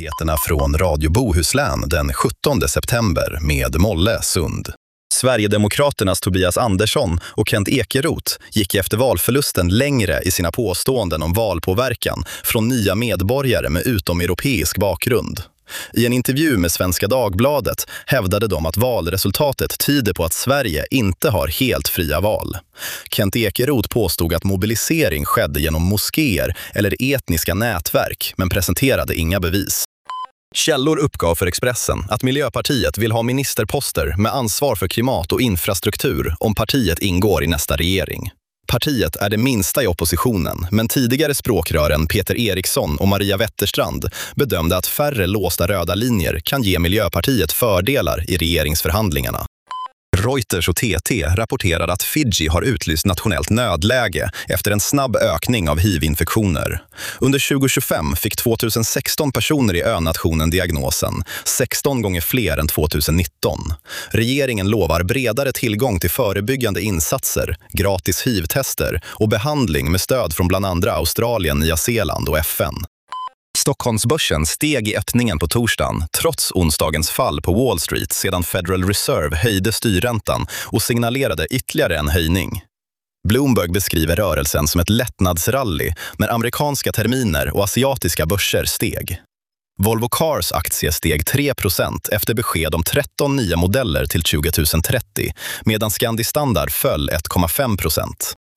Nyheterna från Radio Bohuslän den 17 september med Molle Sund. Sverigedemokraternas Tobias Andersson och Kent Ekeroth gick efter valförlusten längre i sina påståenden om valpåverkan från nya medborgare med utomeuropeisk bakgrund. I en intervju med Svenska Dagbladet hävdade de att valresultatet tyder på att Sverige inte har helt fria val. Kent Ekeroth påstod att mobilisering skedde genom moskéer eller etniska nätverk, men presenterade inga bevis. Källor uppgav för Expressen att Miljöpartiet vill ha ministerposter med ansvar för klimat och infrastruktur om partiet ingår i nästa regering. Partiet är det minsta i oppositionen, men tidigare språkrören Peter Eriksson och Maria Wetterstrand bedömde att färre låsta röda linjer kan ge Miljöpartiet fördelar i regeringsförhandlingarna. Reuters och TT rapporterar att Fiji har utlyst nationellt nödläge efter en snabb ökning av HIV-infektioner. Under 2025 fick 2016 personer i önationen diagnosen, 16 gånger fler än 2019. Regeringen lovar bredare tillgång till förebyggande insatser, gratis HIV-tester och behandling med stöd från bland andra Australien, Nya Zeeland och FN. Stockholmsbörsen steg i öppningen på torsdagen trots onsdagens fall på Wall Street sedan Federal Reserve höjde styrräntan och signalerade ytterligare en höjning. Bloomberg beskriver rörelsen som ett lättnadsrally när amerikanska terminer och asiatiska börser steg. Volvo Cars aktie steg 3% efter besked om 13 nya modeller till 2030, medan Scandi Standard föll 1,5%.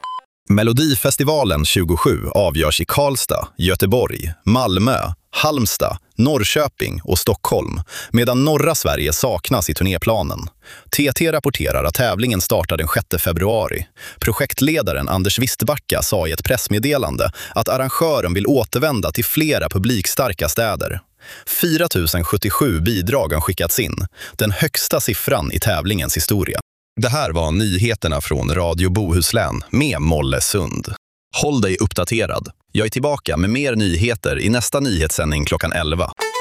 Melodifestivalen 27 avgörs i Karlstad, Göteborg, Malmö, Halmstad, Norrköping och Stockholm, medan norra Sverige saknas i turnéplanen. TT rapporterar att tävlingen startar den 6 februari. Projektledaren Anders Wistbacka sa i ett pressmeddelande att arrangören vill återvända till flera publikstarka städer. 4 077 bidrag har skickats in, den högsta siffran i tävlingens historia. Det här var nyheterna från Radio Bohuslän med Molle Sund. Håll dig uppdaterad. Jag är tillbaka med mer nyheter i nästa nyhetssändning klockan 11.